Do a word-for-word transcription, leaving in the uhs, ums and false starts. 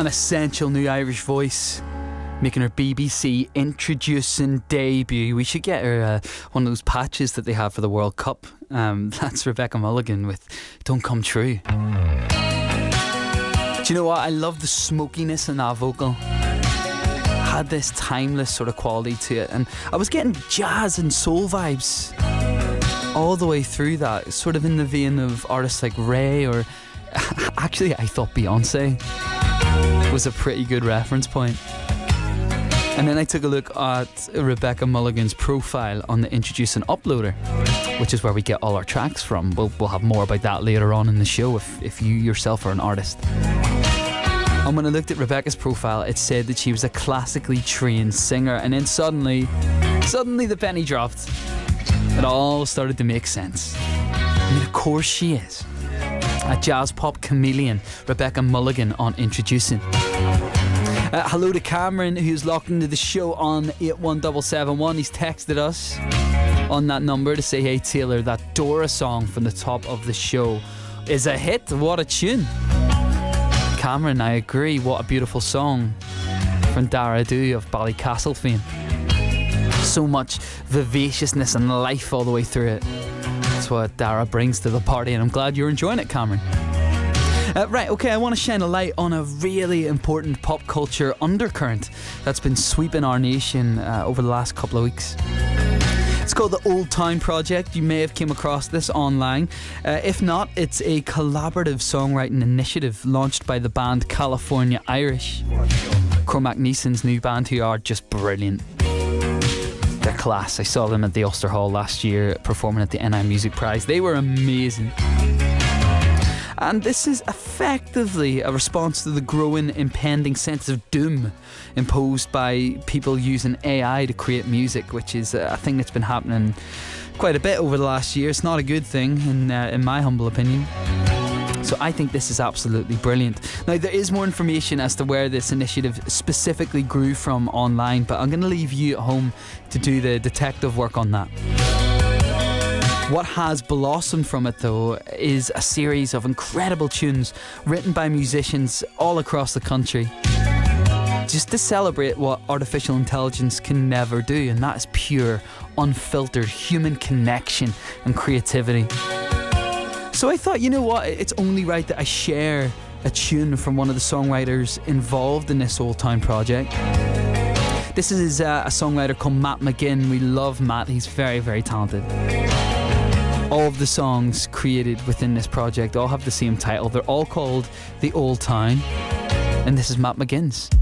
An essential new Irish voice, making her B B C introducing debut. We should get her uh, one of those patches that they have for the World Cup. Um, that's Rebecca Mulligan with Don't Come True. Do you know what? I love the smokiness in that vocal. Had this timeless sort of quality to it, and I was getting jazz and soul vibes all the way through that, sort of in the vein of artists like Ray, or actually I thought Beyonce was a pretty good reference point. And then I took a look at Rebecca Mulligan's profile on the Introducing Uploader, which is where we get all our tracks from. We'll, we'll have more about that later on in the show if, if you yourself are an artist. And when I looked at Rebecca's profile, it said that she was a classically trained singer, and then suddenly, suddenly the penny dropped. It all started to make sense. I mean, of course she is. A jazz pop chameleon, Rebecca Mulligan on Introducing. Uh, hello to Cameron, who's locked into the show on eight one seven seven one. He's texted us on that number to say, hey Taylor, that Dora song from the top of the show is a hit. What a tune. Cameron, I agree. What a beautiful song from Dara Doo of Ballycastle fame. So much vivaciousness and life all the way through it. That's what Dara brings to the party, and I'm glad you're enjoying it, Cameron. Uh, right, okay, I want to shine a light on a really important pop culture undercurrent that's been sweeping our nation uh, over the last couple of weeks. It's called the Old Town Project. You may have came across this online. Uh, if not, it's a collaborative songwriting initiative launched by the band California Irish. Cormac Neeson's new band, who are just brilliant. They're class. I saw them at the Ulster Hall last year performing at the N I Music Prize. They were amazing. And this is effectively a response to the growing impending sense of doom imposed by people using A I to create music, which is a thing that's been happening quite a bit over the last year. It's not a good thing, in, uh, in my humble opinion. So I think this is absolutely brilliant. Now, there is more information as to where this initiative specifically grew from online, but I'm going to leave you at home to do the detective work on that. What has blossomed from it, though, is a series of incredible tunes written by musicians all across the country, just to celebrate what artificial intelligence can never do, and that is pure, unfiltered human connection and creativity. So I thought, you know what, it's only right that I share a tune from one of the songwriters involved in this Old Town project. This is uh, a songwriter called Matt McGinn. We love Matt, he's very, very talented. All of the songs created within this project all have the same title. They're all called The Old Town. And this is Matt McGinn's.